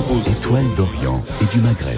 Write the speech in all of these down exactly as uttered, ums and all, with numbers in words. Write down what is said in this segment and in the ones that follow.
Étoiles d'Orient et du Maghreb.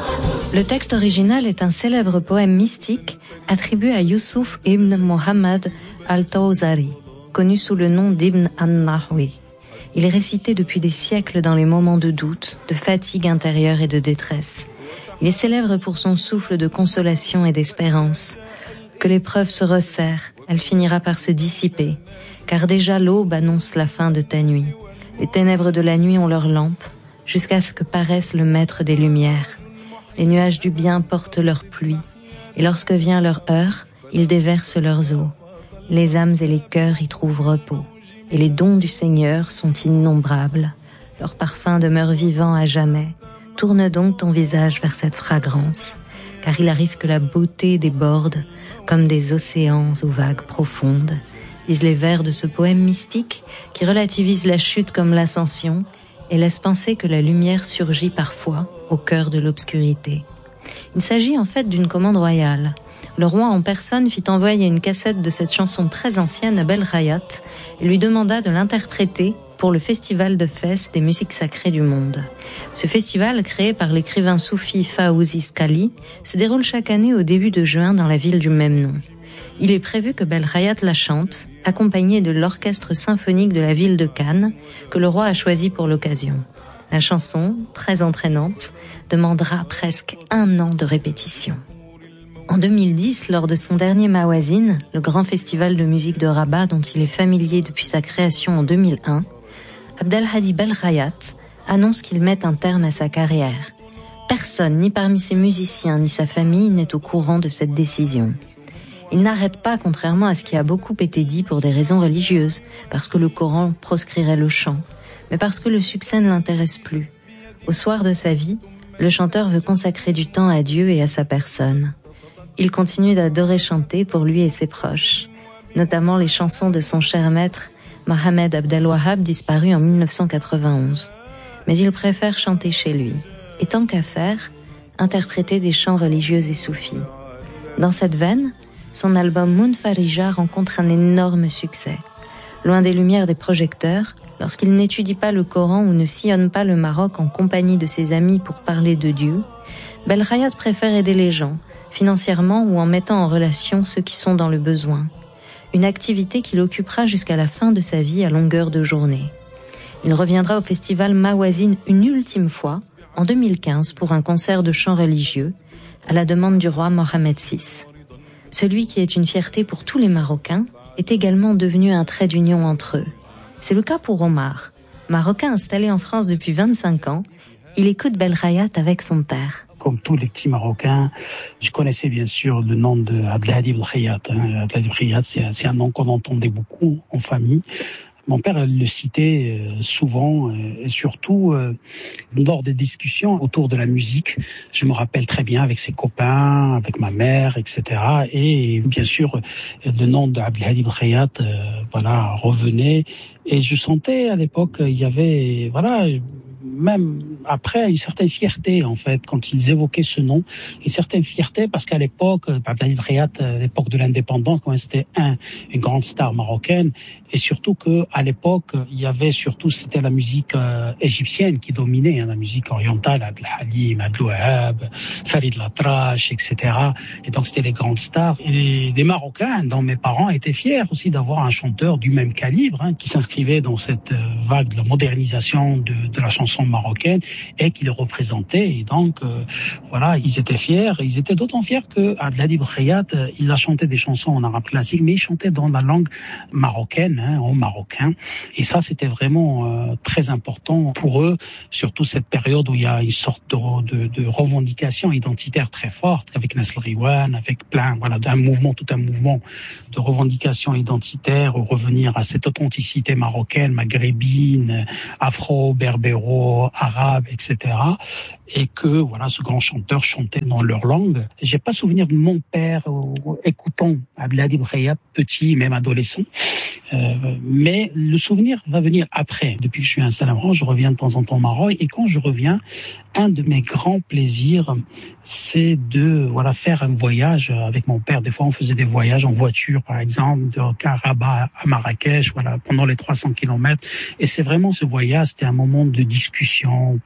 Le texte original est un célèbre poème mystique attribué à Youssouf ibn Mohammed al-Tawzari, connu sous le nom d'Ibn an-Nahwi. Il est récité depuis des siècles dans les moments de doute, de fatigue intérieure et de détresse. Il est célèbre pour son souffle de consolation et d'espérance. Que l'épreuve se resserre, elle finira par se dissiper, car déjà l'aube annonce la fin de ta nuit. Les ténèbres de la nuit ont leurs lampes, jusqu'à ce que paraisse le maître des lumières. Les nuages du bien portent leur pluie, et lorsque vient leur heure, ils déversent leurs eaux. Les âmes et les cœurs y trouvent repos, et les dons du Seigneur sont innombrables. Leur parfum demeure vivant à jamais. Tourne donc ton visage vers cette fragrance, car il arrive que la beauté déborde comme des océans aux vagues profondes, disent les vers de ce poème mystique qui relativise la chute comme l'ascension et laisse penser que la lumière surgit parfois au cœur de l'obscurité. Il s'agit en fait d'une commande royale. Le roi en personne fit envoyer une cassette de cette chanson très ancienne à Belkhayat et lui demanda de l'interpréter pour le festival de Fès des musiques sacrées du monde. Ce festival, créé par l'écrivain soufi Fawzi Skali, se déroule chaque année au début de juin dans la ville du même nom. Il est prévu que Belkhayat la chante, accompagné de l'orchestre symphonique de la ville de Cannes, que le roi a choisi pour l'occasion. La chanson, très entraînante, demandera presque un an de répétition. En deux mille dix, lors de son dernier Mawazine, le grand festival de musique de Rabat dont il est familier depuis sa création en deux mille un, Abdelhadi Belkhayat annonce qu'il met un terme à sa carrière. Personne, ni parmi ses musiciens ni sa famille, n'est au courant de cette décision. Il n'arrête pas, contrairement à ce qui a beaucoup été dit pour des raisons religieuses, parce que le Coran proscrirait le chant, mais parce que le succès ne l'intéresse plus. Au soir de sa vie, le chanteur veut consacrer du temps à Dieu et à sa personne. Il continue d'adorer chanter pour lui et ses proches, notamment les chansons de son cher maître, Mohamed Abdel Wahab, disparu en mille neuf cent quatre-vingt-onze. Mais il préfère chanter chez lui, et tant qu'à faire, interpréter des chants religieux et soufis. Dans cette veine, son album Munfarija rencontre un énorme succès. Loin des lumières des projecteurs, lorsqu'il n'étudie pas le Coran ou ne sillonne pas le Maroc en compagnie de ses amis pour parler de Dieu, Belkhayat préfère aider les gens, financièrement ou en mettant en relation ceux qui sont dans le besoin. Une activité qu'il occupera jusqu'à la fin de sa vie à longueur de journée. Il reviendra au festival Mawazine une ultime fois, en deux mille quinze, pour un concert de chant religieux, à la demande du roi Mohamed six. Celui qui est une fierté pour tous les Marocains est également devenu un trait d'union entre eux. C'est le cas pour Omar. Marocain installé en France depuis vingt-cinq ans, il écoute Belkhayat avec son père. Comme tous les petits Marocains, je connaissais bien sûr le nom de Abdelhadi Belkhayat. Hein. Abdelhadi Belkhayat, c'est, c'est un nom qu'on entendait beaucoup en famille. Mon père le citait souvent, et surtout lors des discussions autour de la musique. Je me rappelle très bien avec ses copains, avec ma mère, et cetera. Et bien sûr, le nom d'Abdelhadi Belkhayat, voilà, revenait. Et je sentais à l'époque, il y avait, voilà, même après, une certaine fierté, en fait, quand ils évoquaient ce nom, une certaine fierté, parce qu'à l'époque, Abdelhadi Belkhayat, à l'époque de l'indépendance, quand c'était un, une grande star marocaine, et surtout que à l'époque, il y avait surtout, c'était la musique euh, égyptienne qui dominait, hein, la musique orientale, Abdel Halim, Abdel Wahab, Farid Latrache, et cetera. Et donc, c'était les grandes stars. Et les, les Marocains, dont mes parents, étaient fiers aussi d'avoir un chanteur du même calibre, hein, qui s'inscrivait dans cette vague de la modernisation de, de la chanson marocaine et qui les représentait. Et donc, euh, voilà, ils étaient fiers. Ils étaient d'autant fiers que Abdelhadi Belkhayat, il a chanté des chansons en arabe classique, mais il chantait dans la langue marocaine, hein, en marocain. Et ça, c'était vraiment euh, très important pour eux, surtout cette période où il y a une sorte de, de, de revendication identitaire très forte, avec Nasl Riwan, avec plein, voilà, d'un mouvement, tout un mouvement de revendication identitaire, revenir à cette authenticité marocaine, maghrébine, afro-berbéro, arabe, et cetera. Et que, voilà, ce grand chanteur chantait dans leur langue. J'ai pas souvenir de mon père euh, écoutant Abdelhadi Belkhayat, petit, même adolescent. Euh, mais le souvenir va venir après. Depuis que je suis installé en France, je reviens de temps en temps au Maroc. Et quand je reviens, un de mes grands plaisirs, c'est de, voilà, faire un voyage avec mon père. Des fois, on faisait des voyages en voiture, par exemple, de Rabat à Marrakech, voilà, pendant les trois cents kilomètres. Et c'est vraiment ce voyage, c'était un moment de discussion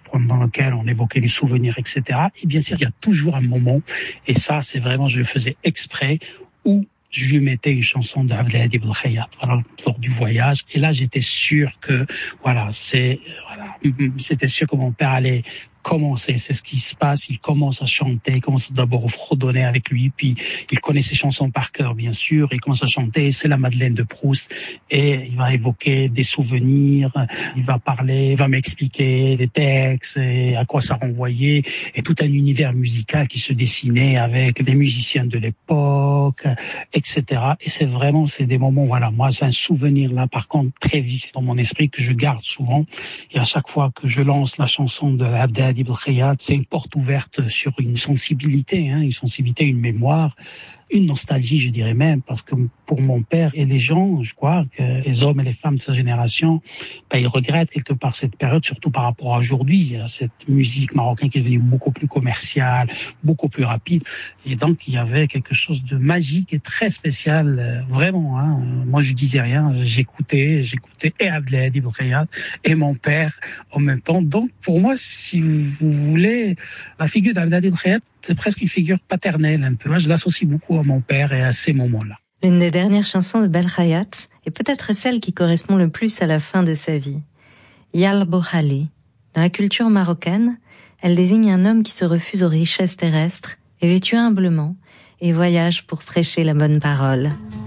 dans lequel on évoquait les souvenirs, et cetera. Et bien sûr, il y a toujours un moment, et ça, c'est vraiment, je le faisais exprès, où je lui mettais une chanson de Abdelhadi Belkhayat, voilà, lors du voyage. Et là, j'étais sûr que, voilà, c'est, voilà, c'était sûr que mon père allait commencer, c'est ce qui se passe, il commence à chanter, il commence d'abord à fredonner avec lui, puis il connaît ses chansons par cœur, bien sûr, il commence à chanter, c'est la Madeleine de Proust, et il va évoquer des souvenirs, il va parler, il va m'expliquer des textes, et à quoi ça renvoyait, et tout un univers musical qui se dessinait avec des musiciens de l'époque, et cetera. Et c'est vraiment, c'est des moments, voilà, moi, c'est un souvenir là, par contre, très vif dans mon esprit que je garde souvent, et à chaque fois que je lance la chanson de Abdelhadi Belkhayat, c'est une porte ouverte sur une sensibilité, hein, une sensibilité, une mémoire, une nostalgie, je dirais même, parce que pour mon père et les gens, je crois que les hommes et les femmes de sa génération, ben, ils regrettent quelque part cette période, surtout par rapport à aujourd'hui, à cette musique marocaine qui est devenue beaucoup plus commerciale, beaucoup plus rapide. Et donc, il y avait quelque chose de magique et très spécial, euh, vraiment. Hein. Moi, je disais rien, j'écoutais, j'écoutais et Abdelhadi Belkhayat et mon père en même temps. Donc, pour moi, si vous voulez, la figure d'Abdelhadi Belkhayat, c'est presque une figure paternelle un peu. Moi, je l'associe beaucoup à mon père et à ces moments-là. L'une des dernières chansons de Belkhayat est peut-être celle qui correspond le plus à la fin de sa vie. Yal Bohali. Dans la culture marocaine, elle désigne un homme qui se refuse aux richesses terrestres, est vêtu humblement et voyage pour prêcher la bonne parole.